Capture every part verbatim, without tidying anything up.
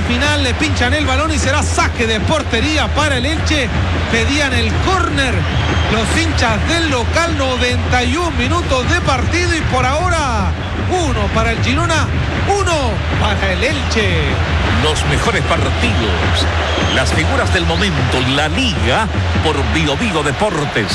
final, le pinchan el balón y será saque de portería para el Elche. Pedían el córner los hinchas del local. Noventa y un minutos de partido y por ahora uno para el Girona, uno para el Elche. Los mejores partidos, las figuras del momento, la Liga por Bio Bio Deportes.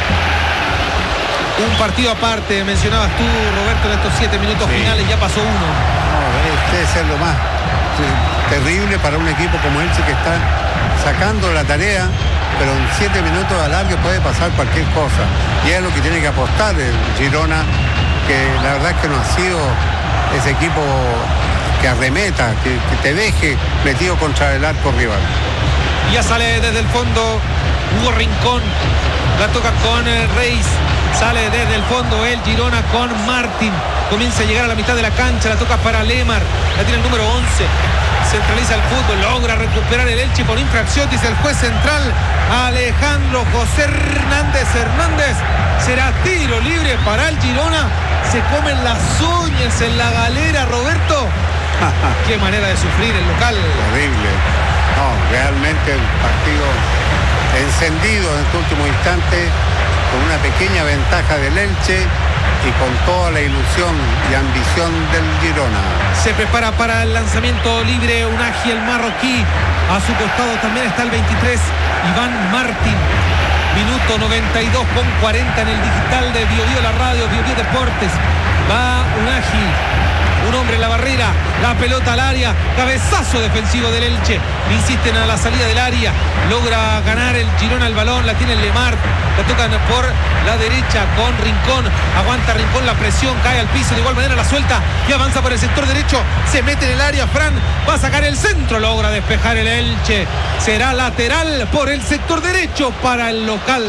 Un partido aparte, mencionabas tú, Roberto, en estos siete minutos sí. finales, ya pasó uno. No, este es lo más terrible para un equipo como Elche, que está sacando la tarea, pero en siete minutos de alargue puede pasar cualquier cosa. Y es lo que tiene que apostar el Girona, que la verdad es que no ha sido ese equipo que arremeta, que, que te deje metido contra el arco rival. Ya sale desde el fondo Hugo Rincón, la toca con el Reis. Sale desde el fondo el Girona con Martín. Comienza a llegar a la mitad de la cancha. La toca para Lemar. La tiene el número once. Centraliza el fútbol. Logra recuperar el Elche con infracción. Dice el juez central Alejandro José Hernández Hernández. Será tiro libre para el Girona. Se comen las uñas en la galera, Roberto. Qué manera de sufrir el local. Horrible. No, realmente el partido encendido en este último instante, con una pequeña ventaja del Elche y con toda la ilusión y ambición del Girona. Se prepara para el lanzamiento libre Unagi, el marroquí. A su costado también está el veintitrés, Iván Martín. Minuto noventa y dos con cuarenta en el digital de Bio Bio, la radio, Bio Bio Deportes. Va Unagi, un hombre en la barrera, la pelota al área, cabezazo defensivo del Elche. Insisten a la salida del área, logra ganar el Girona el balón, la tiene el Lemar, la tocan por la derecha con Rincón, aguanta Rincón la presión, cae al piso, de igual manera la suelta y avanza por el sector derecho, se mete en el área, Fran va a sacar el centro, logra despejar el Elche, será lateral por el sector derecho para el local.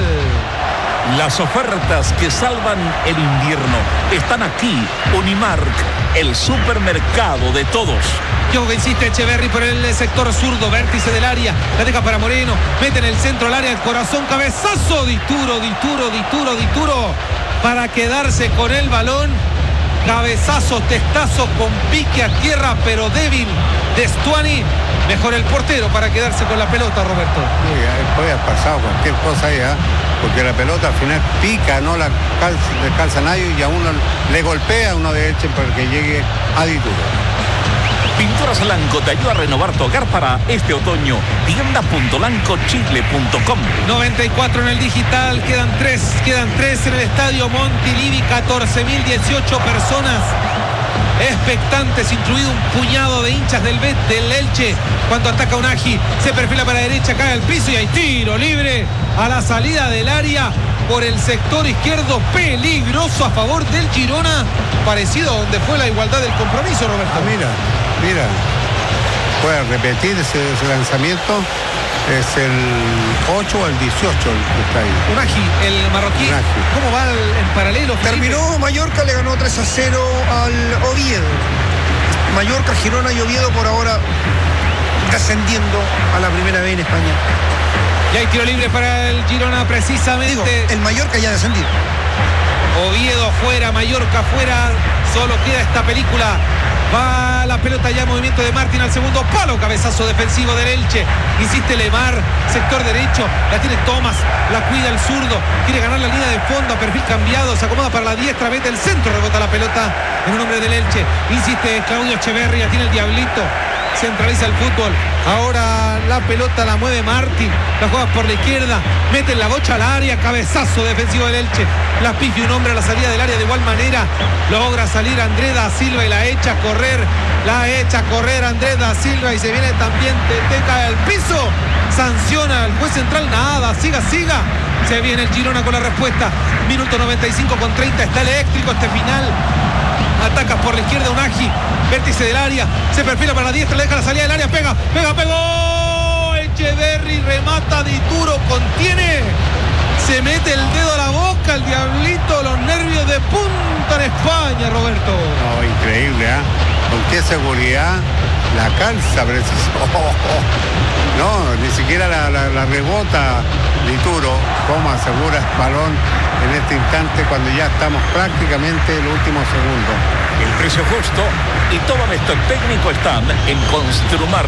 Las ofertas que salvan el invierno están aquí. Unimark, el supermercado de todos. Yo que insiste Echeverri por el sector zurdo, vértice del área, la deja para Moreno, mete en el centro el área, el corazón, cabezazo, Dituro, Dituro, Dituro, Dituro, para quedarse con el balón. Cabezazo, testazo con pique a tierra, pero débil de Stuani. Mejor el portero para quedarse con la pelota, Roberto. Sí, puede haber pasado cualquier cosa ahí, ¿eh? Porque la pelota al final pica, no la calza, le calza a nadie y a uno le golpea a uno de Elche para que llegue a Dituro. Pinturas Lanco te ayuda a renovar tu hogar para este otoño. Tienda punto lanco chile punto com. noventa y cuatro en el digital, quedan tres, quedan tres en el estadio Montilivi, catorce mil dieciocho personas expectantes, incluido un puñado de hinchas del Bet del Elche. Cuando ataca Unagi, se perfila para la derecha, cae al piso y hay tiro libre a la salida del área por el sector izquierdo, peligroso a favor del Girona, parecido a donde fue la igualdad del compromiso, Roberto. Ah, mira, mira, puede repetir ese, ese lanzamiento. Es el ocho o el dieciocho el que está ahí. Unagi, el marroquí. Unagi. ¿Cómo va el, en paralelo? Terminó Felipe. Mallorca, le ganó tres a cero al Oviedo. Mallorca, Girona y Oviedo por ahora descendiendo a la primera vez en España. Y hay tiro libre para el Girona precisamente. Digo, el Mallorca ya descendido. Oviedo afuera, Mallorca afuera. Solo queda esta película. Va la pelota ya, movimiento de Martín al segundo palo, cabezazo defensivo del Elche. Insiste Lemar, sector derecho, la tiene Tomás, la cuida el zurdo, quiere ganar la línea de fondo, a perfil cambiado, se acomoda para la diestra, mete el centro, rebota la pelota en un hombre del Elche. Insiste Claudio Echeverri, la tiene el Diablito, centraliza el fútbol. Ahora la pelota la mueve Martín, la juega por la izquierda, mete la bocha al área, cabezazo defensivo del Elche. La pifia un hombre a la salida del área, de igual manera logra salir Andrés da Silva y la echa a correr, la echa a correr Andrés da Silva y se viene también Teteca al piso. Sanciona al juez central, nada, siga, siga. Se viene el Girona con la respuesta. Minuto noventa y cinco con treinta, está eléctrico este final. Ataca por la izquierda Unagi, vértice del área, se perfila para la diestra, le deja la salida del área, pega, pega, pegó. Echeverri remata, Dituro contiene, se mete el dedo a la boca, el Diablito, los nervios de punta en España, Roberto. No, increíble, ¿eh? Con qué seguridad la calza, preciso. No, ni siquiera la, la, la rebota Dituro, cómo asegura el balón en este instante cuando ya estamos prácticamente en el último segundo. El precio justo y todo nuestro técnico están en Construmar.